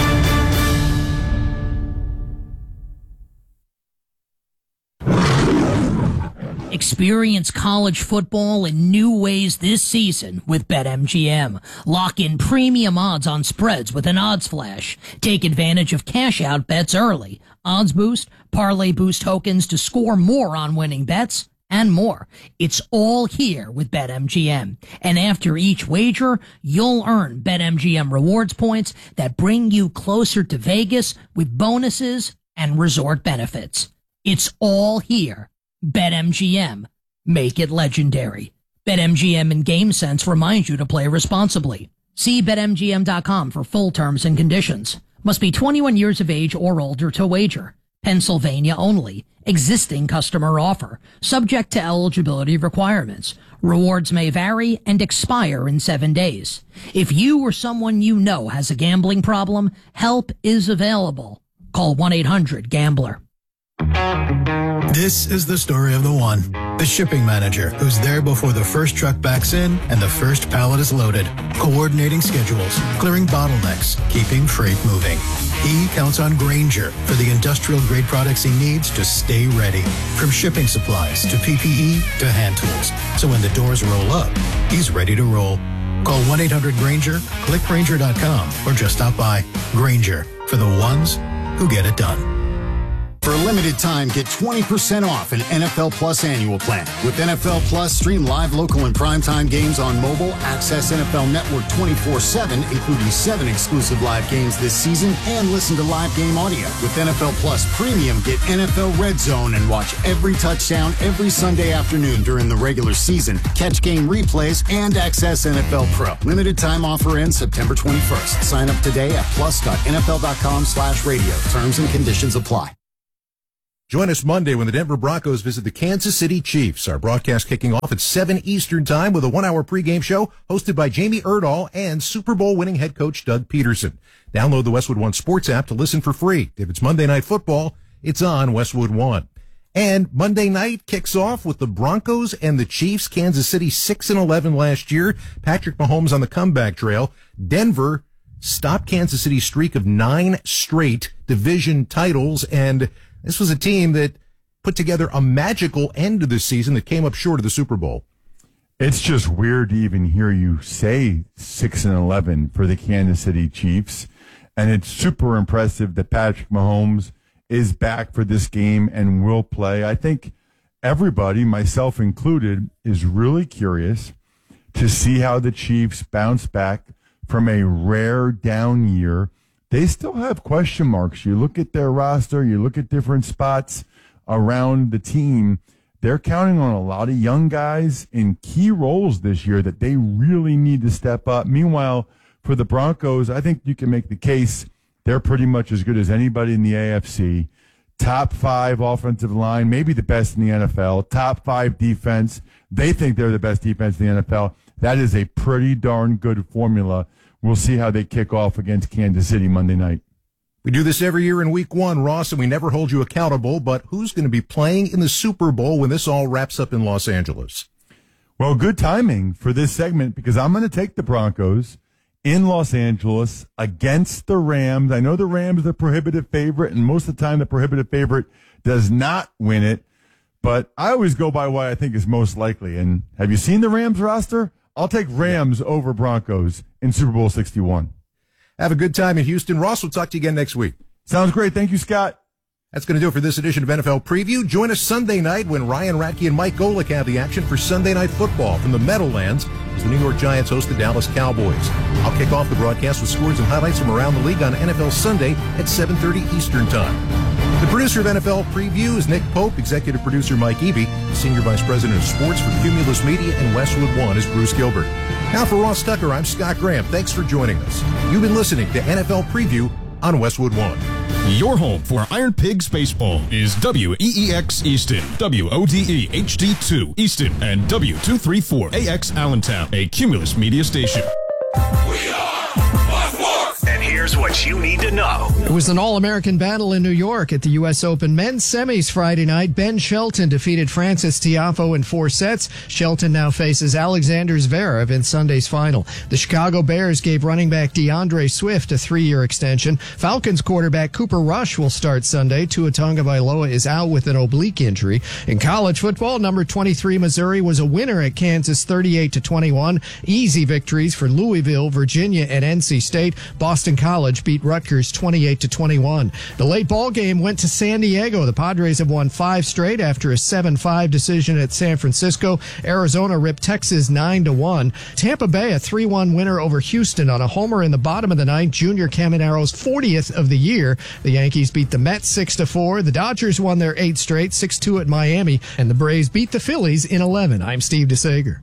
Experience college football in new ways this season with BetMGM. Lock in premium odds on spreads with an odds flash. Take advantage of cash-out bets early. Odds boost, parlay boost tokens to score more on winning bets, and more. It's all here with BetMGM. And after each wager, you'll earn BetMGM rewards points that bring you closer to Vegas with bonuses and resort benefits. It's all here. BetMGM. Make it legendary. BetMGM and GameSense remind you to play responsibly. See Bet M G M dot com for full terms and conditions. Must be twenty-one years of age or older to wager. Pennsylvania only. Existing customer offer. Subject to eligibility requirements. Rewards may vary and expire in seven days. If you or someone you know has a gambling problem, help is available. Call one eight hundred gambler.
This is the story of the one. The shipping manager who's there before the first truck backs in and the first pallet is loaded. Coordinating schedules, clearing bottlenecks, keeping freight moving. He counts on Grainger for the industrial grade products he needs to stay ready. From shipping supplies to P P E to hand tools. So when the doors roll up, he's ready to roll. Call one eight hundred Grainger, click Grainger dot com, or just stop by. Grainger, for the ones who get it done.
For a limited time, get twenty percent off an N F L Plus annual plan. With N F L Plus, stream live, local, and primetime games on mobile, access N F L Network twenty-four seven, including seven exclusive live games this season, and listen to live game audio. With N F L Plus Premium, get N F L Red Zone and watch every touchdown every Sunday afternoon during the regular season. Catch game replays and access N F L Pro. Limited time offer ends September twenty-first. Sign up today at plus.nfl.com slash radio. Terms and conditions apply.
Join us Monday when the Denver Broncos visit the Kansas City Chiefs. Our broadcast kicking off at seven Eastern Time with a one-hour pregame show hosted by Jamie Erdahl and Super Bowl winning head coach Doug Peterson. Download the Westwood One Sports app to listen for free. If it's Monday Night Football, it's on Westwood One. And Monday night kicks off with the Broncos and the Chiefs. Kansas City six and eleven last year. Patrick Mahomes on the comeback trail. Denver stopped Kansas City's streak of nine straight division titles, and this was a team that put together a magical end to the season that came up short of the Super Bowl.
It's just weird to even hear you say six and eleven for the Kansas City Chiefs, and it's super impressive that Patrick Mahomes is back for this game and will play. I think everybody, myself included, is really curious to see how the Chiefs bounce back from a rare down year. They still have question marks. You look at their roster, you look at different spots around the team. They're counting on a lot of young guys in key roles this year that they really need to step up. Meanwhile, for the Broncos, I think you can make the case they're pretty much as good as anybody in the A F C. Top five offensive line, maybe the best in the N F L. Top five defense. They think they're the best defense in the N F L. That is a pretty darn good formula. We'll see how they kick off against Kansas City Monday night.
We do this every year in week one, Ross, and we never hold you accountable, but who's going to be playing in the Super Bowl when this all wraps up in Los Angeles?
Well, good timing for this segment because I'm going to take the Broncos in Los Angeles against the Rams. I know the Rams are the prohibitive favorite, and most of the time the prohibitive favorite does not win it, but I always go by what I think is most likely. And have you seen the Rams roster? I'll take Rams over Broncos in Super Bowl sixty-one.
Have a good time in Houston. Ross, we'll talk to you again next week.
Sounds great. Thank you, Scott.
That's going to do it for this edition of N F L Preview. Join us Sunday night when Ryan Ratke and Mike Golick have the action for Sunday Night Football from the Meadowlands as the New York Giants host the Dallas Cowboys. I'll kick off the broadcast with scores and highlights from around the league on N F L Sunday at seven thirty Eastern Time. The producer of N F L Preview is Nick Pope, executive producer Mike Eby, senior vice president of sports for Cumulus Media, and Westwood One is Bruce Gilbert. Now for Ross Tucker, I'm Scott Graham. Thanks for joining us. You've been listening to N F L Preview on Westwood One.
Your home for Iron Pigs Baseball is W E E X Easton, W O D E H D two Easton, and W two thirty-four A X Allentown, a Cumulus Media station.
We are And here's what you need to know.
It was an all-American battle in New York at the U S Open men's semis Friday night. Ben Shelton defeated Francis Tiafoe in four sets. Shelton now faces Alexander Zverev in Sunday's final. The Chicago Bears gave running back DeAndre Swift a three-year extension. Falcons quarterback Cooper Rush will start Sunday. Tua Tagovailoa is out with an oblique injury. In college football, number twenty-three Missouri was a winner at Kansas thirty-eight to twenty-one. Easy victories for Louisville, Virginia, and N C State. Boston College beat Rutgers twenty-eight to twenty-one. The late ball game went to San Diego. The Padres have won five straight after a seven five decision at San Francisco. Arizona ripped Texas nine to one. Tampa Bay a three one winner over Houston on a homer in the bottom of the ninth. Junior Caminero's fortieth of the year. The Yankees beat the Mets six to four. The Dodgers won their eighth straight, six two at Miami, and the Braves beat the Phillies in eleven. I'm Steve DeSager.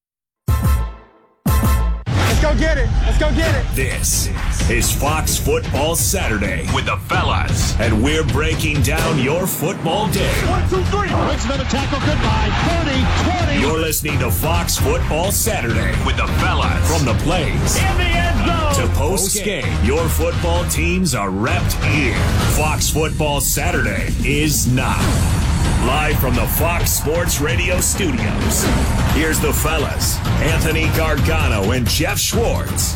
Let's go get it. Let's go get it.
This is Fox Football Saturday with the fellas, and we're breaking down your football day.
One, two, three. Makes another tackle. Goodbye. thirty, twenty.
You're listening to Fox Football Saturday with the fellas. From the plays
in the end zone
to post game, your football teams are repped here. Fox Football Saturday is now. Live from the Fox Sports Radio studios, here's the fellas, Anthony Gargano and Jeff Schwartz.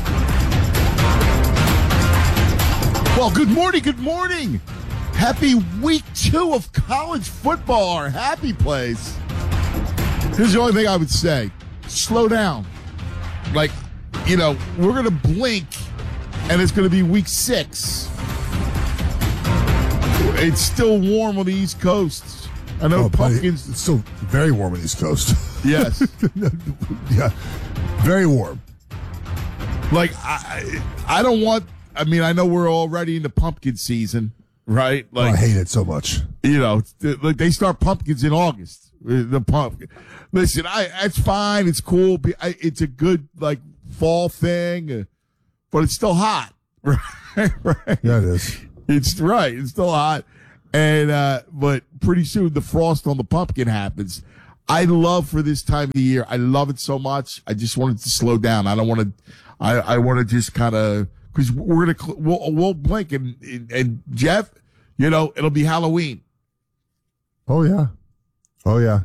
Well, good morning, good morning. Happy week two of college football, our happy place. Here's the only thing I would say. Slow down. Like, you know, we're going to blink, and it's going to be week six.
It's still warm on the East Coast. I know
oh,
pumpkins.
It's still very warm on the East Coast.
Yes.
Yeah. Very warm.
Like, I, I don't want, I mean, I know we're already in the pumpkin season, right? Like,
oh, I hate it so much.
You know, like they start pumpkins in August. The pumpkin. Listen, I, it's fine. It's cool. It's a good, like, fall thing, but it's still hot. Right? Right.
Yeah, it is.
It's right. It's still hot. And, uh, but pretty soon the frost on the pumpkin happens. I love for this time of the year. I love it so much. I just want it to slow down. I don't want to, I, I want to just kind of, cause we're going to, we'll, we'll blink and, and, and Jeff, you know, it'll be Halloween.
Oh, yeah. Oh, yeah.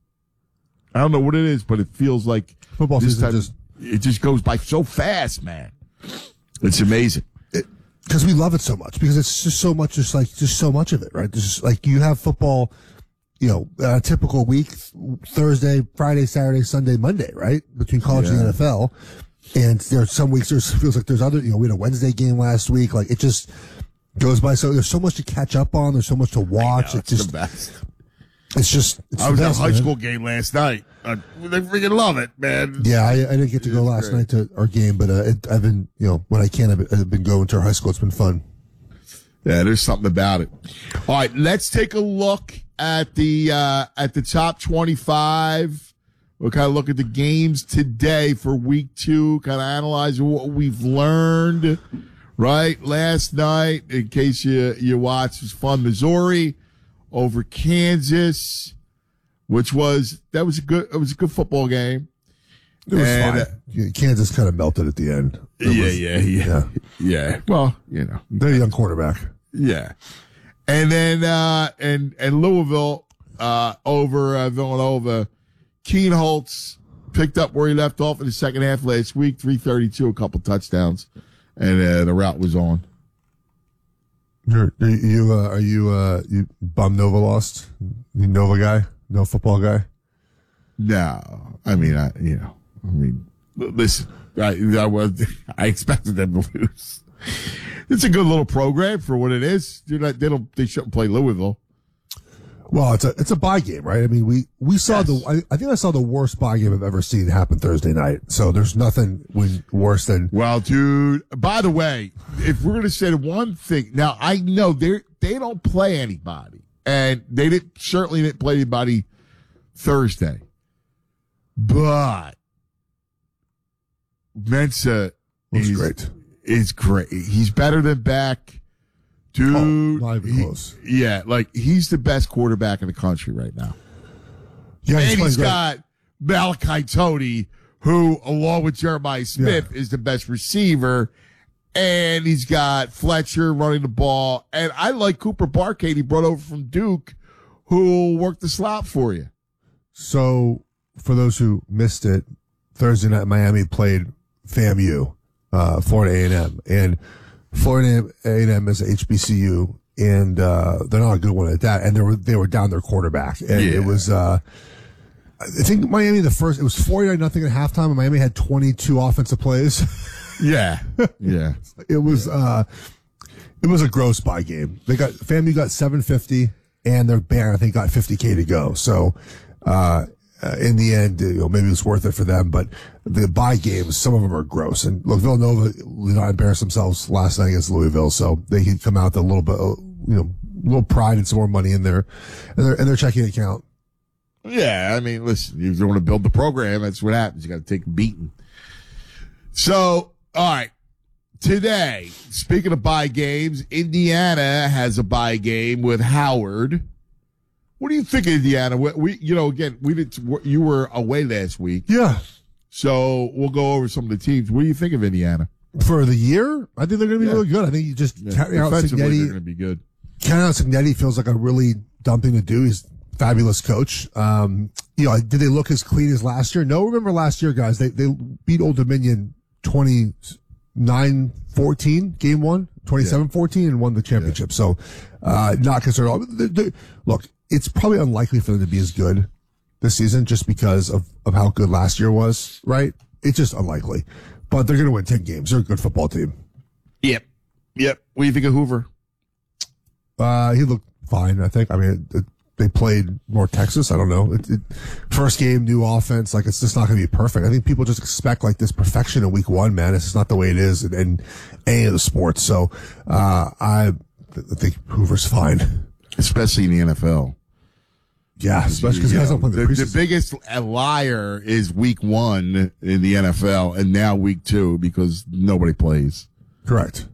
I don't know what it is, but it feels like
football
this
season
time,
just,
it just goes by so fast, man. It's amazing.
Because we love it so much, because it's just so much, just like, just so much of it, right? Just like you have football, you know, a typical week, Thursday, Friday, Saturday, Sunday, Monday, right? Between college yeah. and the N F L. And there's some weeks, there's feels like there's other, you know, we had a Wednesday game last week. Like it just goes by. So there's so much to catch up on. There's so much to watch.
Know,
it's, it's just,
the best.
It's just, it's
I was
best,
at a high
man.
school game last night. Uh, they freaking love it, man.
Yeah, I, I didn't get to go
it's
last
great.
night to our game, but uh, it, I've been, you know, when I can, I've, I've been going to our high school. It's been fun.
Yeah, there's something about it. All right, let's take a look at the uh, at the top twenty-five. We'll kind of look at the games today for week two, kind of analyze what we've learned, right? Last night, in case you, you watched, was fun. Missouri over Kansas, which was, that was a good, it was a good football game.
It was
and,
fine. Uh, Kansas kind of melted at the end. It
yeah,
was,
yeah, yeah, yeah, yeah. Well, you know.
They're a young quarterback.
Yeah. And then, uh, and, and Louisville, uh, over, uh, Villanova. Keen Holtz picked up where he left off in the second half last week, three thirty-two, a couple touchdowns, and uh, the route was on.
You're, are you, uh, are you, uh, you bum Nova lost? You Nova guy? No football guy?
No. I mean, I, you know, I mean, listen, I, I was, I expected them to lose. It's a good little program for what it is. You're not, they don't, they shouldn't play Louisville.
Well, it's a it's a bye game, right? I mean, we we saw yes. the I, I think I saw the worst bye game I've ever seen happen Thursday night. So there's nothing worse than.
Well, dude. By the way, if we're gonna say one thing, now I know they they don't play anybody, and they didn't certainly didn't play anybody Thursday, but Mensa
is
great. Is great. He's better than Beck. Dude,
oh, not even
he,
close.
Yeah, like he's the best quarterback in the country right now.
Yeah, he's
and he's
great.
got Malachi Tony, who, along with Jeremiah Smith, yeah. is the best receiver. And he's got Fletcher running the ball. And I like Cooper Barcade he brought over from Duke, who worked the slot for you.
So, for those who missed it, Thursday night Miami played FAMU, uh, Florida A and M, and Florida A and M is a H B C U, and uh, they're not a good one at that. And they were they were down their quarterback, and yeah. it was uh, I think Miami the first it was forty-nine nothing at halftime, and Miami had twenty-two offensive plays.
Yeah, yeah.
It was uh, it was a gross bye game. They got FAMU got seven fifty, and their band I think got fifty K to go. So. Uh, Uh, in the end, you know, maybe it's worth it for them, but the bye games, some of them are gross. And look, Villanova did not embarrass themselves last night against Louisville, so they can come out with a little bit, you know, a little pride and some more money in their, in their, in their checking account.
Yeah, I mean, listen, if you want to build the program, that's what happens. You got to take a beating. So, all right. Today, speaking of bye games, Indiana has a bye game with Howard. What do you think of Indiana? We, we, you know, again, we did. You were away last week,
yeah.
So we'll go over some of the teams. What do you think of Indiana
for the year? I think they're going to be yeah. really good. I think you just
yeah.
carry out
Signetti. They're going
to
to be good.
Carry out Signetti feels like a really dumb thing to do. He's a fabulous coach. Um, you know, did they look as clean as last year? No. Remember last year, guys? They they beat Old Dominion twenty-nine fourteen, game one, twenty-seven fourteen, and won the championship. Yeah. So, uh, not concerned at all. They, they, look. It's probably unlikely for them to be as good this season just because of, of how good last year was, right? It's just unlikely. But they're going to win ten games. They're a good football team.
Yep. Yep. What do you think of Hoover?
Uh, he looked fine, I think. I mean, it, it, they played more Texas. I don't know. It, it, first game, new offense. Like, it's just not going to be perfect. I think people just expect like this perfection in week one, man. It's just not the way it is in, in any of the sports. So, uh, I, I think Hoover's fine.
Especially in the N F L.
Yeah, especially because guys don't play the
the,
preseason.
the biggest liar is week one in the N F L and now week two because nobody plays.
Correct.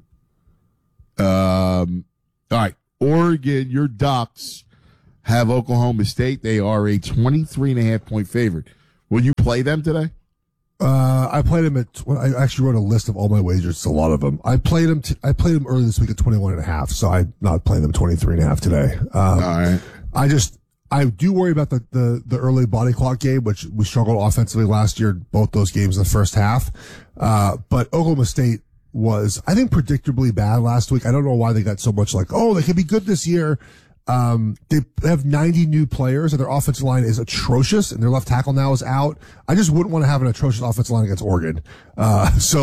Um, all right. Oregon, your Ducks have Oklahoma State. They are a twenty-three and a half point favorite. Will you play them today?
Uh, I played them at, I actually wrote a list of all my wagers. It's a lot of them. I played them, t- I played them early this week at twenty-one and a half. So I'm not playing them twenty-three and a half today. Um,
all right.
I just, I do worry about the, the, the early body clock game, which we struggled offensively last year, both those games in the first half. Uh, but Oklahoma State was, I think, predictably bad last week. I don't know why they got so much like, oh, they could be good this year. Um, they have ninety new players and their offensive line is atrocious and their left tackle now is out. I just wouldn't want to have an atrocious offensive line against Oregon. Uh, so